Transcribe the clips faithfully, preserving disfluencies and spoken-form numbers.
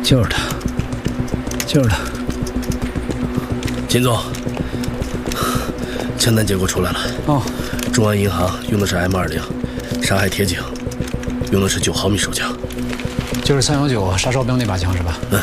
就是他，就是他。 秦总，签单结果出来了。 哦， 中安银行用的是 M 二零，上海铁警用的是九毫米手枪， 就是三幺九杀哨兵那把枪是吧？ 嗯。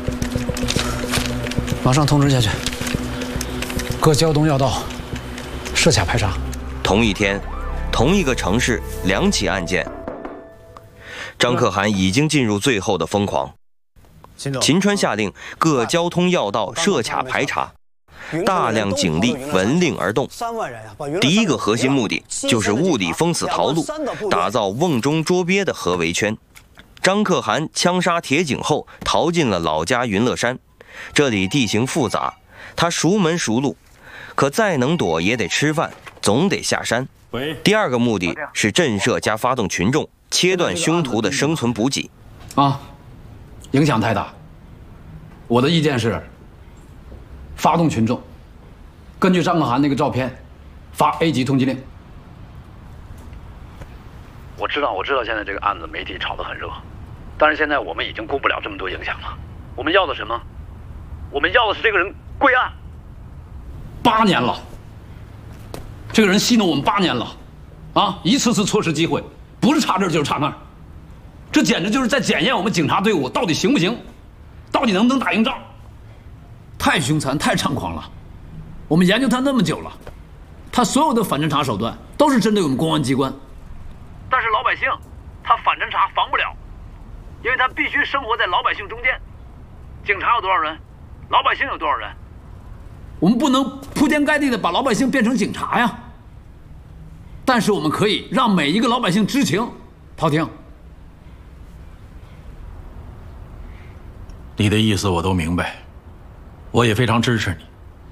马上通知下去，各交通要道设卡排查。 同一天，同一个城市，两起案件。张可汗已经进入最后的疯狂。秦川下令各交通要道设卡排查，大量警力闻令而动。第一个核心目的就是物理封死逃路，打造瓮中捉鳖的合围圈。张可汗枪杀铁警后，逃进了老家云乐山。这里地形复杂，他熟门熟路，可再能躲也得吃饭，总得下山。第二个目的是震慑加发动群众，切断凶徒的生存补给。 啊，影响太大。我的意见是，发动群众，根据张可汗那个照片，发 A 级通缉令。 我知道，我知道，现在这个案子媒体炒得很热，但是现在我们已经顾不了这么多影响了。我们要的什么？我们要的是这个人归案。 八年了，这个人戏弄我们八年了，啊，一次次错失机会，不是差这儿就是差那儿，这简直就是在检验我们警察队伍到底行不行，到底能不能打赢仗。太凶残，太猖狂了。我们研究他那么久了，他所有的反侦查手段都是针对我们公安机关。 但是老百姓，他反侦查防不了，因为他必须生活在老百姓中间。警察有多少人？老百姓有多少人？ 我们不能铺天盖地的把老百姓变成警察呀。但是我们可以让每一个老百姓知情。陶婷， 你的意思我都明白，我也非常支持你。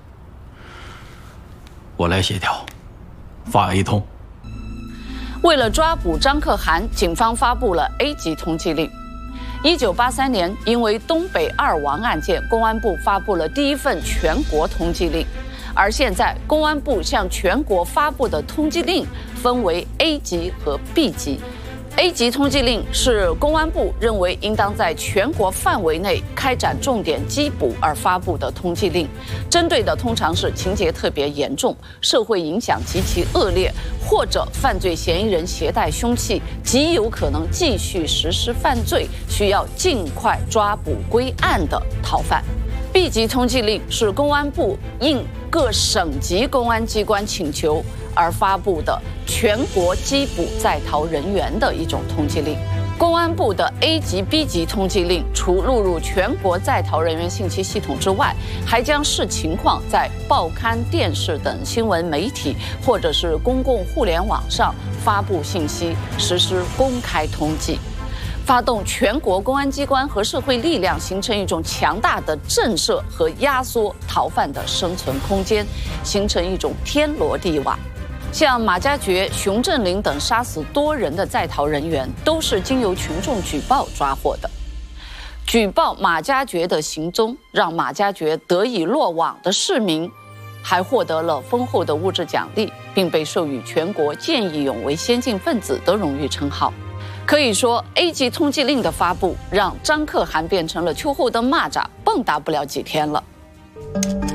我来协调，发 A 通。 为了抓捕张可汗，警方发布了 A 级通缉令。一九八三年，因为东北二王案件，公安部发布了第一份全国通缉令。而现在，公安部向全国发布的通缉令分为 A 级和 B 级。A 级通缉令是公安部认为应当在全国范围内开展重点缉捕而发布的通缉令，针对的通常是情节特别严重、社会影响极其恶劣，或者犯罪嫌疑人携带凶器，极有可能继续实施犯罪，需要尽快抓捕归案的逃犯。B 级通缉令是公安部应各省级公安机关请求而发布的全国缉捕在逃人员的一种通缉令。公安部的 A 级、B 级通缉令，除录入全国在逃人员信息系统之外，还将视情况在报刊、电视等新闻媒体或者是公共互联网上发布信息，实施公开通缉。发动全国公安机关和社会力量，形成一种强大的震慑和压缩逃犯的生存空间，形成一种天罗地网。像马加爵、熊振林等杀死多人的在逃人员，都是经由群众举报抓获的。举报马加爵的行踪，让马加爵得以落网的市民，还获得了丰厚的物质奖励，并被授予全国见义勇为先进分子的荣誉称号。可以说 ，A 级通缉令的发布，让张可汗变成了秋后的蚂蚱，蹦跶不了几天了。